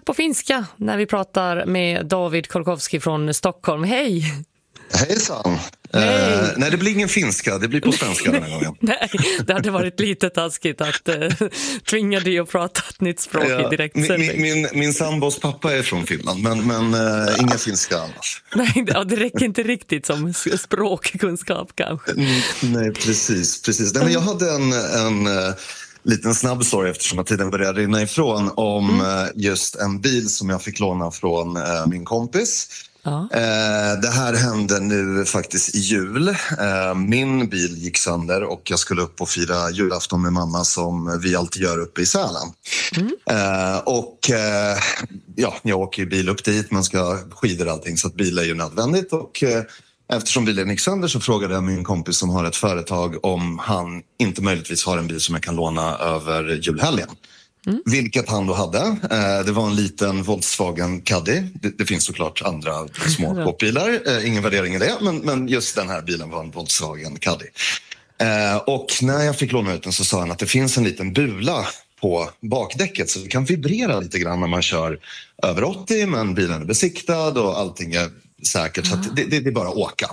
på finska när vi pratar med David Kolkowski från Stockholm. Hej! Hejsan! Nej, det blir ingen finska, det blir på svenska den här gången. Nej, det hade varit lite taskigt att tvinga dig att prata ett nytt språk i direktsändning. Min sambos pappa är från Finland, men inga finska annars. Nej, det räcker inte riktigt som språkkunskap kanske. Nej, precis. Nej, men jag hade en liten snabb story eftersom att tiden började rinna ifrån om just en bil som jag fick låna från min kompis. Ja. Det här hände nu faktiskt i jul. Min bil gick sönder och jag skulle upp och fira julafton med mamma som vi alltid gör uppe i Sälen. Jag åker ju bil upp dit, man ska skidor och allting så att bil är ju nödvändigt och eftersom bilen gick sönder så frågade jag min kompis som har ett företag om han inte möjligtvis har en bil som jag kan låna över julhelgen. Vilket han då hade. Det var en liten Volkswagen Caddy. Det finns såklart andra små skåpbilar. Ingen värdering i det. Men just den här bilen var en Volkswagen Caddy. Och när jag fick låna ut den så sa han att det finns en liten bula på bakdäcket. Så det kan vibrera lite grann när man kör över 80. Men bilen är besiktad och allting är säkert. Så att det är bara att åka.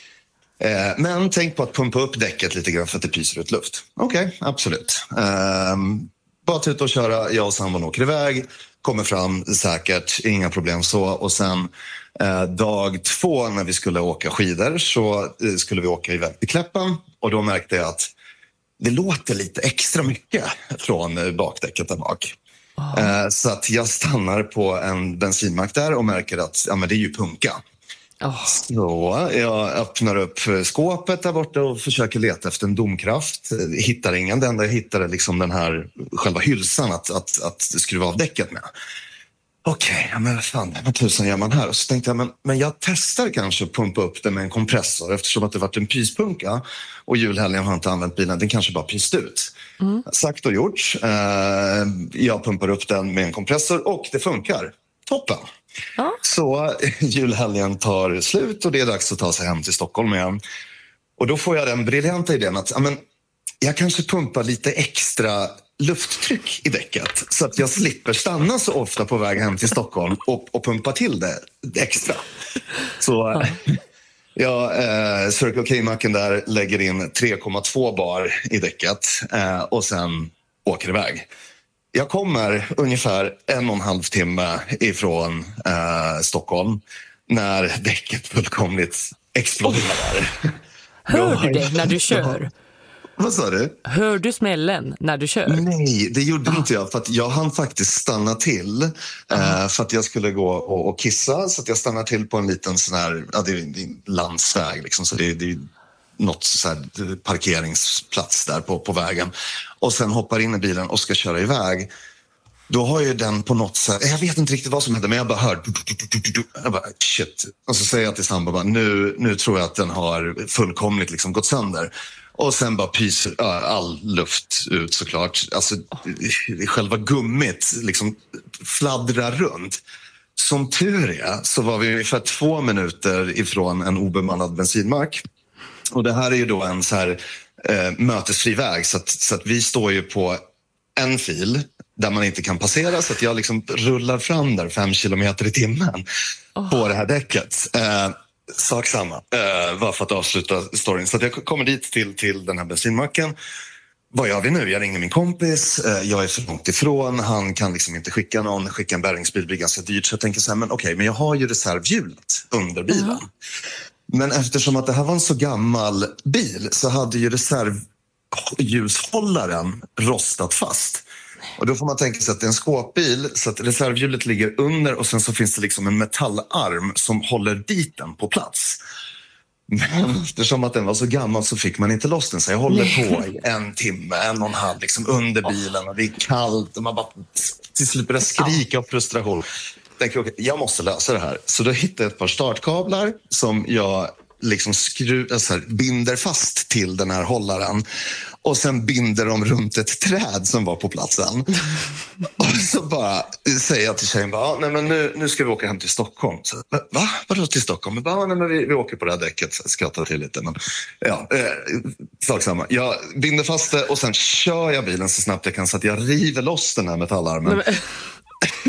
Men tänk på att pumpa upp däcket lite grann för att det pyser ut luft. Okej, absolut. Bara ta ut och köra, jag och sambon åker iväg, kommer fram säkert, inga problem så. Och sen dag 2 när vi skulle åka skidor så skulle vi åka iväg till Kläppen. Och då märkte jag att det låter lite extra mycket från bakdäcket där bak. Så att jag stannar på en bensinmack där och märker att men det är ju punka. Så jag öppnar upp skåpet där borta och försöker leta efter en domkraft. Hittar ingen. Det enda jag hittade liksom den här själva hylsan att skruva av däcket med. Okej, men vad fan, vad tusan gör man här? Och så tänkte jag, men jag testar kanske att pumpa upp det med en kompressor eftersom att det varit en pyspunka och julhelgen har inte använt bilen, den kanske bara pyst ut. Sagt och gjort. Jag pumpar upp den med en kompressor och det funkar. Toppen. Så julhelgen tar slut och det är dags att ta sig hem till Stockholm igen. Och då får jag den briljanta idén att jag kanske pumpar lite extra lufttryck i däcket så att jag slipper stanna så ofta på väg hem till Stockholm och pumpa till det extra. Så jag Circle K-macken där lägger in 3,2 bar i däcket och sen åker iväg. Jag kommer ungefär 1,5 timme ifrån Stockholm när däcket fullkomligt exploderar. Hör du det när du kör? Vad sa du? Hör du smällen när du kör? Nej, det gjorde inte jag. För att jag hann faktiskt stanna till för att jag skulle gå och kissa. Så att jag stannar till på en liten sån här, det är en landsväg liksom, så det är något så här parkeringsplats där på vägen. Och sen hoppar in i bilen och ska köra iväg. Då har ju den på något sätt, jag vet inte riktigt vad som hände, men jag bara hör, jag bara shit. Och så säger jag till sambo, nu tror jag att den har fullkomligt liksom gått sönder. Och sen bara pyser all luft ut såklart. Alltså själva gummit liksom fladdrar runt. Som tur är så var vi ungefär 2 minuter ifrån en obemannad bensinmack. Och det här är ju då en så här mötesfri väg så att vi står ju på en fil där man inte kan passera så att jag liksom rullar fram där 5 kilometer i timmen på det här däcket. Sak samma, var för att avsluta storyn. Så att jag kommer dit till den här bensinmacken. Vad gör vi nu? Jag ringer min kompis, jag är för långt ifrån, han kan liksom inte skicka en bärgningsbil blir ganska dyrt. Så jag tänker så här, men jag har ju reservhjulet under bilen. Men eftersom att det här var en så gammal bil så hade ju reservljushållaren rostat fast. Och då får man tänka sig att det är en skåpbil så att reservhjulet ligger under och sen så finns det liksom en metallarm som håller dit den på plats. Men eftersom att den var så gammal så fick man inte loss den så jag håller på i 1 timme, 1,5 liksom under bilen och det är kallt och man bara till slut börjar skrika av frustration. Jag tänker jag måste lösa det här. Så då hittade jag ett par startkablar som jag liksom binder fast till den här hållaren. Och sen binder de runt ett träd som var på platsen. Och så bara säger jag till tjejen, nej men nu ska vi åka hem till Stockholm. Så, va? Vadå till Stockholm? Nej men vi åker på det här däcket. Skrattar till lite. Men, sak samma. Jag binder fast det och sen kör jag bilen så snabbt jag kan så att jag river loss den här metallarmen.